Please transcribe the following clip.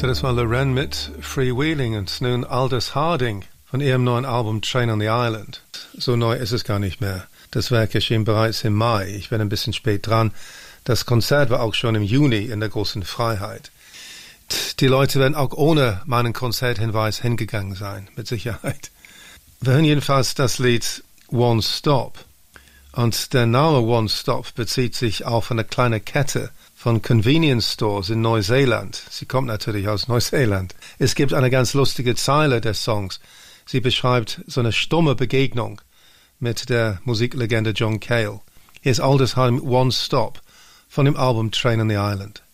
So, das war Loren mit Freewheeling und nun Aldous Harding von ihrem neuen Album Train on the Island. So neu ist es gar nicht mehr. Das Werk erschien bereits im Mai. Ich bin ein bisschen spät dran. Das Konzert war auch schon im Juni in der Großen Freiheit. Die Leute werden auch ohne meinen Konzerthinweis hingegangen sein, mit Sicherheit. Wir hören jedenfalls das Lied One Stop. Und der Name One Stop bezieht sich auf eine kleine Kette von Convenience Stores in Neuseeland. Sie kommt natürlich aus Neuseeland. Es gibt eine ganz lustige Zeile des Songs. Sie beschreibt so eine stumme Begegnung mit der Musiklegende John Cale. Hier ist Aldous Harding mit One Stop von dem Album Train on the Island.